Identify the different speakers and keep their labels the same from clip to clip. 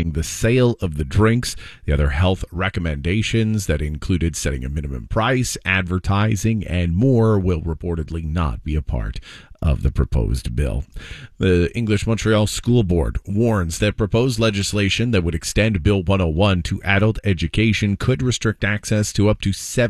Speaker 1: restricting the sale of the drinks. The other health recommendations that included setting a minimum price, advertising, and more will reportedly not be a part of the proposed bill. The English Montreal School Board warns that proposed legislation that would extend Bill 101 to adult education could restrict access to up to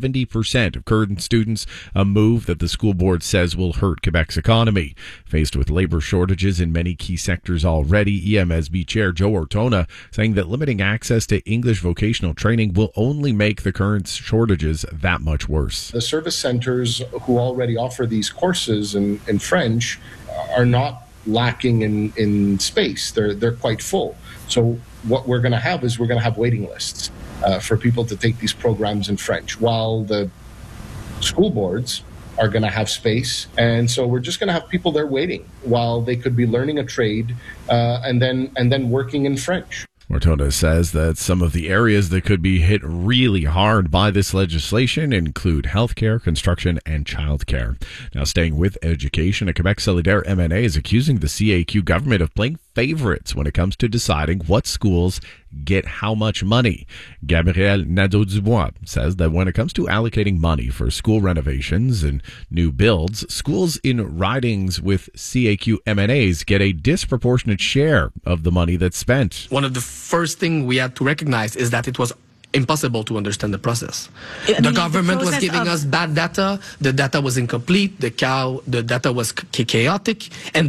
Speaker 1: 70% of current students, a move that the school board says will hurt Quebec's economy. Faced with labor shortages in many key sectors already, EMSB Chair Joe Ortona saying that limiting access to English vocational training will only make the current shortages that much worse.
Speaker 2: The service centers who already offer these courses in French are not lacking in space. They're quite full. So what we're going to have is waiting lists for people to take these programs in French, while the school boards are going to have space. And so we're just going to have people there waiting while they could be learning a trade and then working in French.
Speaker 1: Ortona says that some of the areas that could be hit really hard by this legislation include healthcare, construction, and childcare. Now, staying with education, a Quebec Solidaire MNA is accusing the CAQ government of playing favorites when it comes to deciding what schools get how much money. Gabrielle Nadeau-Dubois says that when it comes to allocating money for school renovations and new builds, schools in ridings with CAQ MNAs get a disproportionate share of the money that's spent.
Speaker 3: One of the first things we had to recognize is that it was impossible to understand the process. The government was giving us bad data. The data was incomplete. The data was chaotic, and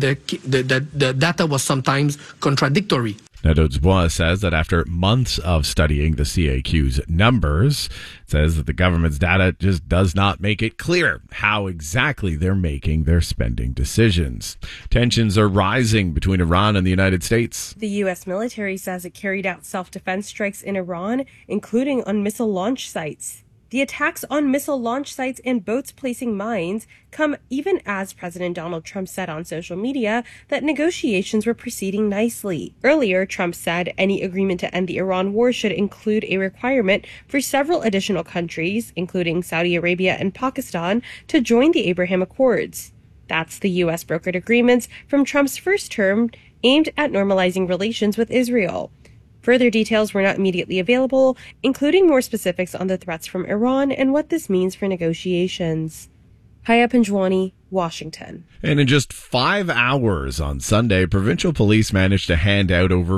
Speaker 3: the data was sometimes contradictory.
Speaker 1: Nadeau-Dubois says that after months of studying the CAQ's numbers, it says that the government's data just does not make it clear how exactly they're making their spending decisions. Tensions are rising between Iran and the United States.
Speaker 4: The U.S. military says it carried out self-defense strikes in Iran, including on missile launch sites. The attacks on missile launch sites and boats placing mines come even as President Donald Trump said on social media that negotiations were proceeding nicely. Earlier, Trump said any agreement to end the Iran war should include a requirement for several additional countries, including Saudi Arabia and Pakistan, to join the Abraham Accords. That's the U.S. brokered agreements from Trump's first term aimed at normalizing relations with Israel. Further details were not immediately available, including more specifics on the threats from Iran and what this means for negotiations. Haya Pinjwani, Washington.
Speaker 1: And in just 5 hours on Sunday, provincial police managed to hand out over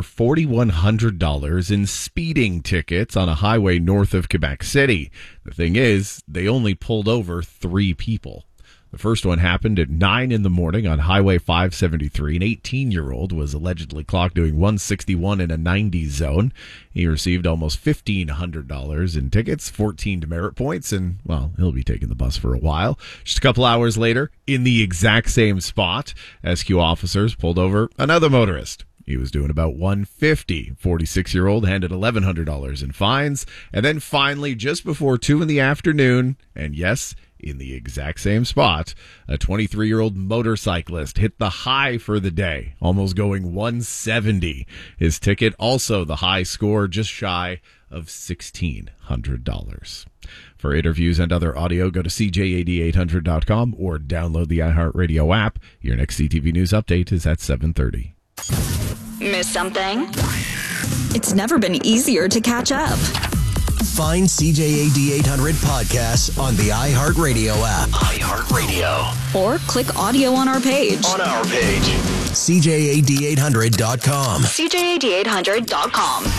Speaker 1: $4,100 in speeding tickets on a highway north of Quebec City. The thing is, they only pulled over 3 people. The first one happened at 9 in the morning on Highway 573. An 18-year-old was allegedly clocked doing 161 in a 90 zone. He received almost $1,500 in tickets, 14 demerit points, and, well, he'll be taking the bus for a while. Just a couple hours later, in the exact same spot, SQ officers pulled over another motorist. He was doing about 150. 46-year-old handed $1,100 in fines. And then finally, just before 2 in the afternoon, and yes, in the exact same spot, a 23-year-old motorcyclist hit the high for the day, almost going 170. His ticket, also the high score, just shy of $1,600. For interviews and other audio, go to CJAD800.com or download the iHeartRadio app. Your next CTV News update is at 7:30.
Speaker 5: Miss something? It's never been easier to catch up.
Speaker 6: Find CJAD 800 podcasts on the iHeartRadio app.
Speaker 5: iHeartRadio. Or click audio on our page.
Speaker 6: CJAD800.com.
Speaker 5: CJAD800.com.